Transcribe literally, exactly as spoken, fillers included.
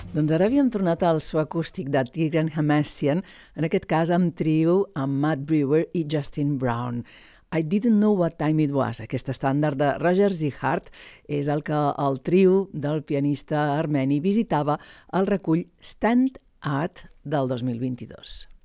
Doncs ara havíem tornat al so acústic de Tigran Hamasyan, en aquest cas amb trio amb Matt Brewer i Justin Brown. I Didn't Know What Time It Was, aquest estàndard de Roger Zihart, és el que el trio del pianista armeni visitava al recull Stand At del dos mil vint-i-dos.